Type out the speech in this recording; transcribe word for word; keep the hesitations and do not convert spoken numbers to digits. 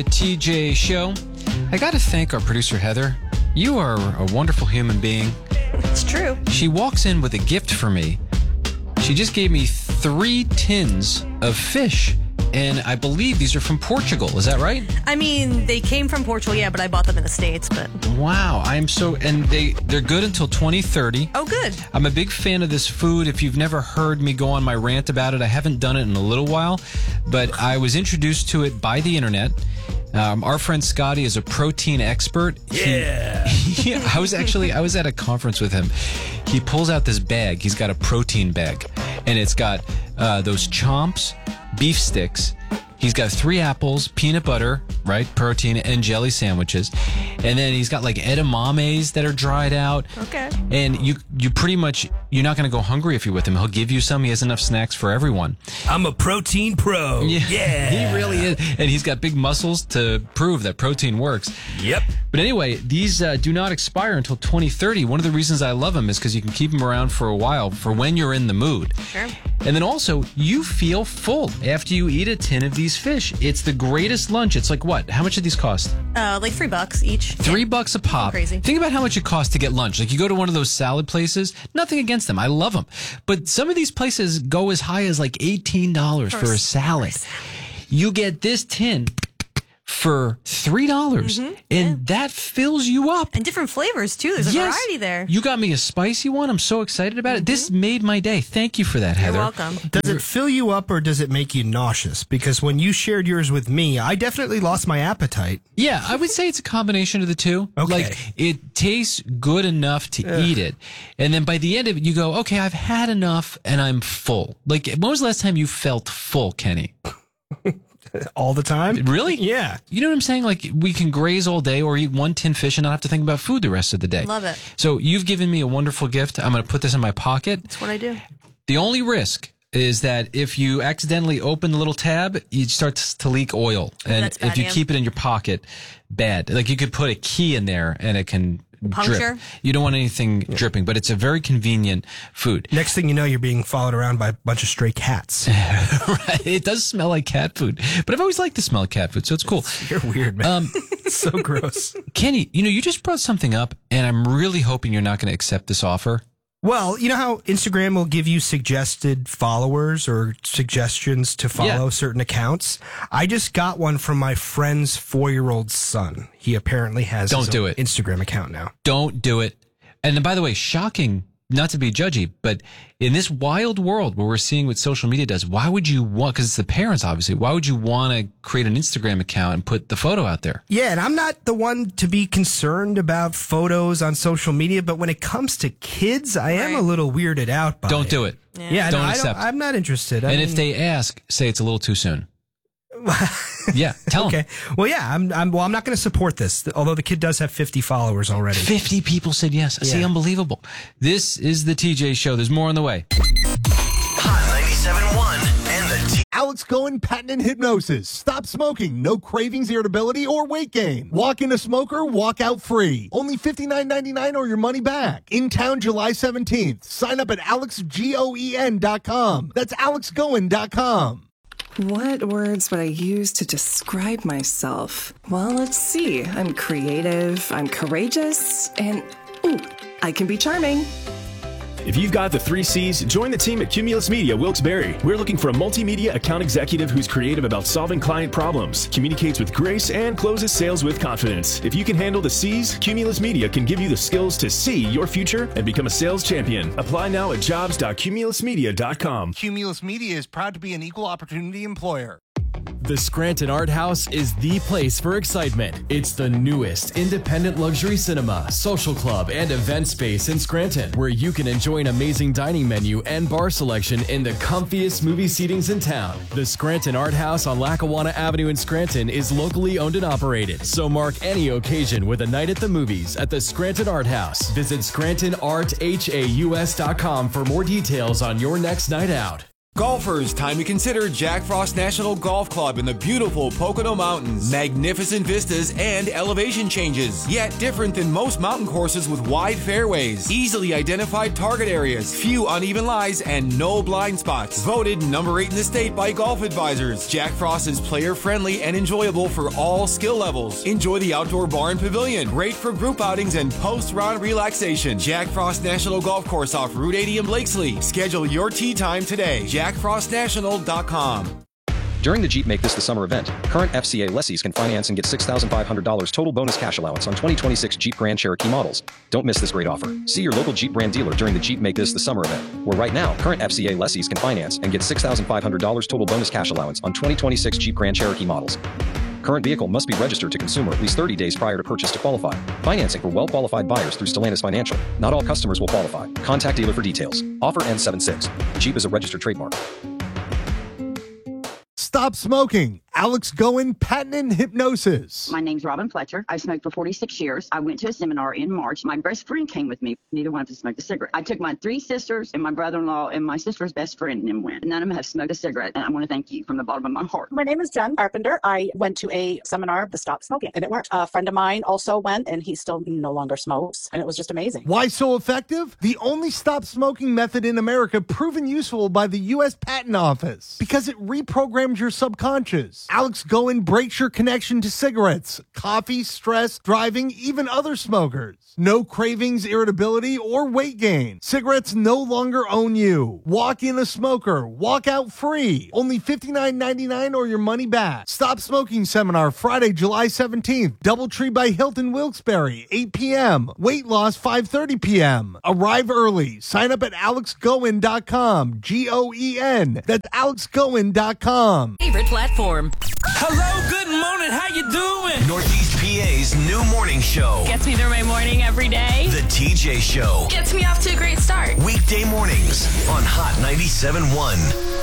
The T J Show. I got to thank our producer, Heather. You are a wonderful human being. It's true. She walks in with a gift for me. She just gave me three tins of fish, and I believe these are from Portugal. Is that right? I mean, they came from Portugal, yeah, but I bought them in the States. But wow, I'm so... And they, they're good until twenty thirty. Oh, good. I'm a big fan of this food. If you've never heard me go on my rant about it, I haven't done it in a little while, but I was introduced to it by the internet. Um, our friend Scotty is a protein expert. Yeah. He, I was actually, I was at a conference with him. He pulls out this bag. He's got a protein bag, and it's got uh, those chomps, beef sticks. He's got three apples, peanut butter, right, protein, and jelly sandwiches. And then he's got like edamames that are dried out. Okay. And you you pretty much, you're not going to go hungry if you're with him. He'll give you some. He has enough snacks for everyone. I'm a protein pro. Yeah. yeah. He really is. And he's got big muscles to prove that protein works. Yep. But anyway, these uh, do not expire until twenty thirty. One of the reasons I love them is because you can keep them around for a while for when you're in the mood. Sure. And then also, you feel full after you eat a tin of these fish. It's the greatest lunch. It's like what? How much do these cost? Uh, like three bucks each. Three bucks a pop. Crazy. Think about how much it costs to get lunch. Like you go to one of those salad places. Nothing against them. I love them. But some of these places go as high as like eighteen dollars for, for a salad. You get this tin for three dollars, mm-hmm, and yeah. that fills you up. And different flavors, too. There's a yes. variety there. You got me a spicy one. I'm so excited about it. Mm-hmm. This made my day. Thank you for that, Heather. You're welcome. Does it fill you up or does it make you nauseous? Because when you shared yours with me, I definitely lost my appetite. Yeah, I would say it's a combination of the two. Okay. Like, it tastes good enough to Ugh. eat it. And then by the end of it, you go, okay, I've had enough and I'm full. Like, when was the last time you felt full, Kenny? All the time? Really? Yeah. You know what I'm saying? Like, we can graze all day or eat one tin fish and not have to think about food the rest of the day. Love it. So you've given me a wonderful gift. I'm going to put this in my pocket. That's what I do. The only risk is that if you accidentally open the little tab, it starts to leak oil. And That's bad, if you yeah. keep it in your pocket, bad. Like, you could put a key in there and it can Puncture? drip. You don't want anything yeah. dripping, but it's a very convenient food. Next thing you know, you're being followed around by a bunch of stray cats. Right. It does smell like cat food, but I've always liked the smell of cat food, so it's cool. You're weird, man. Um, it's so gross. Kenny, you know, you just brought something up, and I'm really hoping you're not going to accept this offer. Well, you know how Instagram will give you suggested followers or suggestions to follow Yeah. certain accounts? I just got one from my friend's four-year-old son. He apparently has Don't his do own it. Instagram account now. Don't do it. And then, by the way, shocking, not to be judgy, but in this wild world where we're seeing what social media does, why would you want, because it's the parents, obviously, why would you want to create an Instagram account and put the photo out there? Yeah, and I'm not the one to be concerned about photos on social media, but when it comes to kids, I am Right. a little weirded out by Don't it. do it. Yeah. Yeah, Don't no, I accept. don't, I'm not interested. I And mean, if they ask, say it's a little too soon. Yeah, tell them. okay, well, yeah, I'm. I'm well, I'm not going to support this. Although the kid does have fifty followers already. fifty people said yes. See, Yeah. unbelievable. This is the T J Show. There's more on the way. Hot ninety-seven point one and the T. Alex Cohen Patent and Hypnosis. Stop smoking. No cravings, irritability, or weight gain. Walk in a smoker, walk out free. Only fifty-nine ninety-nine or your money back. In town July seventeenth. Sign up at alex goen dot com. That's alex goen dot com. What words would I use to describe myself? Well, let's see. I'm creative, I'm courageous, and ooh, I can be charming. If you've got the three C's, join the team at Cumulus Media Wilkes-Barre. We're looking for a multimedia account executive who's creative about solving client problems, communicates with grace, and closes sales with confidence. If you can handle the C's, Cumulus Media can give you the skills to see your future and become a sales champion. Apply now at jobs dot cumulus media dot com. Cumulus Media is proud to be an equal opportunity employer. The Scranton Art House is the place for excitement. It's the newest independent luxury cinema, social club, and event space in Scranton, where you can enjoy an amazing dining menu and bar selection in the comfiest movie seatings in town. The Scranton Art House on Lackawanna Avenue in Scranton is locally owned and operated, so mark any occasion with a night at the movies at the Scranton Art House. Visit scranton art haus dot com for more details on your next night out. Golfers, time to consider Jack Frost National Golf Club in the beautiful Pocono Mountains. Magnificent vistas and elevation changes, yet different than most mountain courses with wide fairways, easily identified target areas, few uneven lies, and no blind spots. Voted number eight in the state by Golf Advisors. Jack Frost is player-friendly and enjoyable for all skill levels. Enjoy the outdoor bar and pavilion, great for group outings and post-round relaxation. Jack Frost National Golf Course off Route eighty in Blakesley. Schedule your tee time today. jack frost national dot com. During the Jeep Make This the Summer event, current F C A lessees can finance and get six thousand five hundred dollars total bonus cash allowance on twenty twenty-six Jeep Grand Cherokee models. Don't miss this great offer. See your local Jeep brand dealer during the Jeep Make This the Summer event, where right now, current F C A lessees can finance and get six thousand five hundred dollars total bonus cash allowance on twenty twenty-six Jeep Grand Cherokee models. Current vehicle must be registered to consumer at least thirty days prior to purchase to qualify. Financing for well-qualified buyers through Stellantis Financial. Not all customers will qualify. Contact dealer for details. Offer ends seven six. Jeep is a registered trademark. Stop smoking. Alex Goen, patent and hypnosis. My name's Robin Fletcher. I've smoked for forty-six years. I went to a seminar in March. My best friend came with me. Neither one of us smoked a cigarette. I took my three sisters and my brother-in-law and my sister's best friend and went. None of them have smoked a cigarette. And I want to thank you from the bottom of my heart. My name is Jen Carpenter. I went to a seminar of the Stop Smoking and it worked. A friend of mine also went and he still no longer smokes. And it was just amazing. Why so effective? The only stop smoking method in America proven useful by the U S Patent Office. Because it reprograms your subconscious. Alex Goen breaks your connection to cigarettes, coffee, stress, driving, even other smokers. No cravings, irritability, or weight gain. Cigarettes no longer own you. Walk in a smoker. Walk out free. Only fifty-nine ninety-nine or your money back. Stop Smoking Seminar Friday, July seventeenth. Doubletree by Hilton Wilkes-Barre, eight p.m. Weight loss, five thirty p.m. Arrive early. Sign up at alex goen dot com. G O E N. That's alex goen dot com. Favorite platform. Hello, good morning. How you doing? Northeast P A's new morning show. Gets me through my morning every day. The T J Show. Gets me off to a great start. Weekday mornings on Hot ninety-seven point one.